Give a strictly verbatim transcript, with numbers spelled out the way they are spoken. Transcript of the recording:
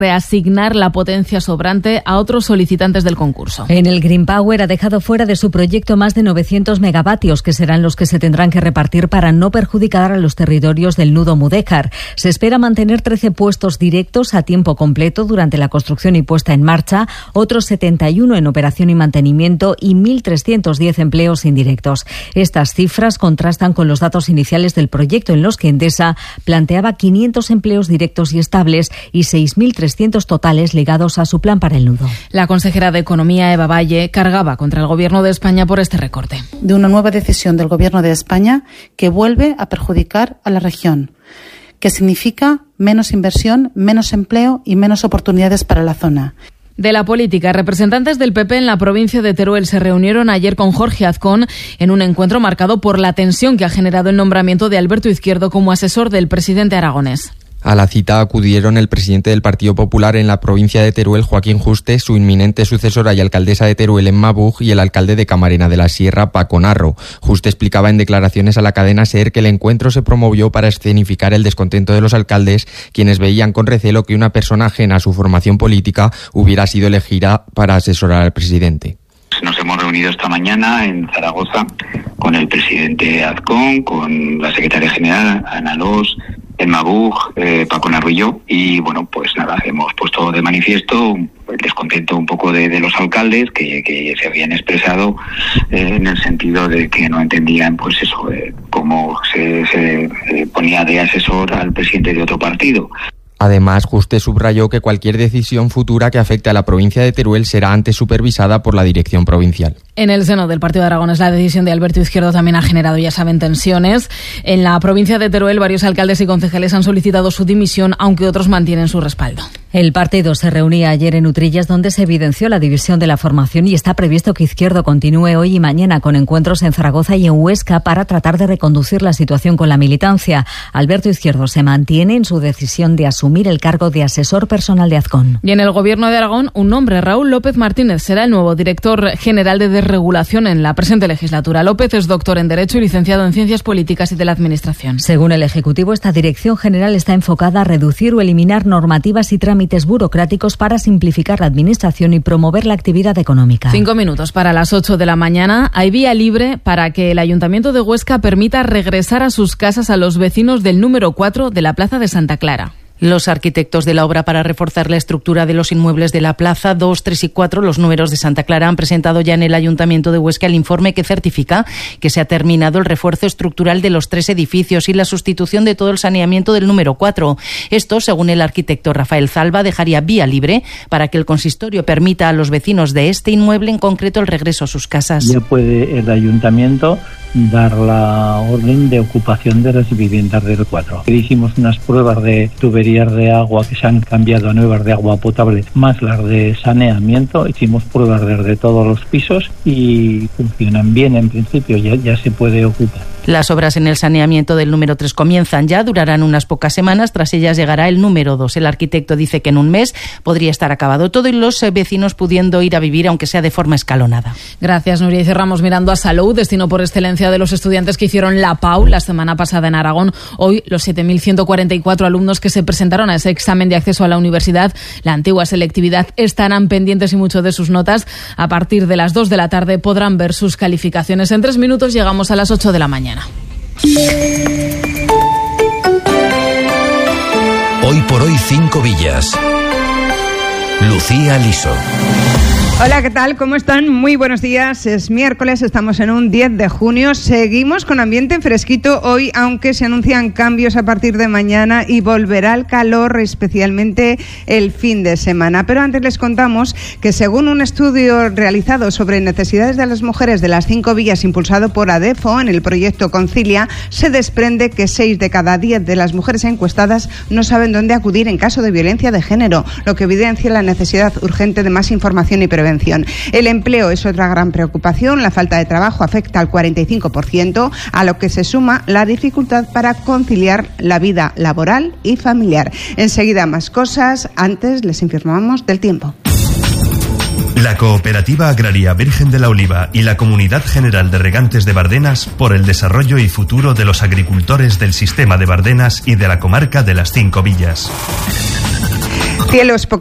reasignar la potencia sobrante a otros solicitantes del concurso. En el Green Power ha dejado fuera de su proyecto más de novecientos megavatios, que serán los que se tendrán que repartir para no perjudicar a los territorios del nudo Mudéjar. Se espera mantener trece puestos directos a tiempo completo durante la construcción y puesta en marcha, otros setenta y uno en operación y mantenimiento y mil trescientos diez empleos indirectos. Estas cifras contrastan con los datos iniciales del proyecto, en los que Endesa planteaba quinientos empleos directos y estables y seis mil trescientos totales ligados a su plan para el nudo. La consejera de Economía, Eva Valle, cargaba contra el Gobierno de España por este recorte. De una nueva decisión del Gobierno de España que vuelve a perjudicar a la región, que significa menos inversión, menos empleo y menos oportunidades para la zona. De la política, representantes del P P en la provincia de Teruel se reunieron ayer con Jorge Azcón en un encuentro marcado por la tensión que ha generado el nombramiento de Alberto Izquierdo como asesor del presidente aragonés. A la cita acudieron el presidente del Partido Popular en la provincia de Teruel, Joaquín Juste, su inminente sucesora y alcaldesa de Teruel, Emma Buj, y el alcalde de Camarena de la Sierra, Paco Narro. Juste explicaba en declaraciones a la cadena SER que el encuentro se promovió para escenificar el descontento de los alcaldes, quienes veían con recelo que una persona ajena a su formación política hubiera sido elegida para asesorar al presidente. Nos hemos reunido esta mañana en Zaragoza con el presidente Azcón, con la secretaria general, Ana Los, Emma Buj, eh, Paco Narro y yo, y bueno, pues nada, hemos puesto de manifiesto el descontento un poco de, de los alcaldes que, que se habían expresado eh, en el sentido de que no entendían pues eso, eh, cómo se, se eh, ponía de asesor al presidente de otro partido. Además, Juste subrayó que cualquier decisión futura que afecte a la provincia de Teruel será antes supervisada por la dirección provincial. En el seno del Partido de Aragones, la decisión de Alberto Izquierdo también ha generado, ya saben, tensiones. En la provincia de Teruel, varios alcaldes y concejales han solicitado su dimisión, aunque otros mantienen su respaldo. El partido se reunía ayer en Utrillas, donde se evidenció la división de la formación, y está previsto que Izquierdo continúe hoy y mañana con encuentros en Zaragoza y en Huesca para tratar de reconducir la situación con la militancia. Alberto Izquierdo se mantiene en su decisión de asumir el cargo de asesor personal de Azcón. Y en el Gobierno de Aragón, un nombre, Raúl López Martínez, será el nuevo director general de desregulación en la presente legislatura. López es doctor en Derecho y licenciado en Ciencias Políticas y de la Administración. Según el Ejecutivo, esta dirección general está enfocada a reducir o eliminar normativas y trámites burocráticos para simplificar la administración y promover la actividad económica. Cinco minutos para las ocho de la mañana. Hay vía libre para que el Ayuntamiento de Huesca permita regresar a sus casas a los vecinos del número cuatro de la Plaza de Santa Clara. Los arquitectos de la obra para reforzar la estructura de los inmuebles de la plaza dos, tres y cuatro, los números de Santa Clara, han presentado ya en el Ayuntamiento de Huesca el informe que certifica que se ha terminado el refuerzo estructural de los tres edificios y la sustitución de todo el saneamiento del número cuatro. Esto, según el arquitecto Rafael Zalba, dejaría vía libre para que el consistorio permita a los vecinos de este inmueble en concreto el regreso a sus casas. Ya puede el Ayuntamiento dar la orden de ocupación de las viviendas del cuatro. Hicimos unas pruebas de tuberías de agua que se han cambiado a nuevas de agua potable, más las de saneamiento. Hicimos pruebas desde todos los pisos y funcionan bien en principio, ya, ya se puede ocupar. Las obras en el saneamiento del número tres comienzan ya, durarán unas pocas semanas, tras ellas llegará el número dos. El arquitecto dice que en un mes podría estar acabado todo y los vecinos pudiendo ir a vivir, aunque sea de forma escalonada. Gracias, Nuria. Y cerramos mirando a Salou, destino por excelencia de los estudiantes que hicieron la P A U la semana pasada en Aragón. Hoy, los siete mil ciento cuarenta y cuatro alumnos que se presentaron a ese examen de acceso a la universidad, la antigua selectividad, estarán pendientes y mucho de sus notas. A partir de las dos de la tarde podrán ver sus calificaciones. En tres minutos llegamos a las ocho de la mañana. Hoy por hoy, Cinco Villas. Lucía Liso. Hola, ¿qué tal? ¿Cómo están? Muy buenos días. Es miércoles, estamos en un diez de junio. Seguimos con ambiente fresquito hoy, aunque se anuncian cambios a partir de mañana y volverá el calor, especialmente el fin de semana. Pero antes les contamos que según un estudio realizado sobre necesidades de las mujeres de las cinco villas impulsado por ADEFO en el proyecto Concilia, se desprende que seis de cada diez de las mujeres encuestadas no saben dónde acudir en caso de violencia de género, lo que evidencia la necesidad urgente de más información y prevención. El empleo es otra gran preocupación. La falta de trabajo afecta al cuarenta y cinco por ciento, a lo que se suma la dificultad para conciliar la vida laboral y familiar. Enseguida más cosas, antes les informamos del tiempo. La Cooperativa Agraria Virgen de la Oliva y la Comunidad General de Regantes de Bardenas, por el desarrollo y futuro de los agricultores del sistema de Bardenas y de la comarca de las Cinco Villas. Cielos poco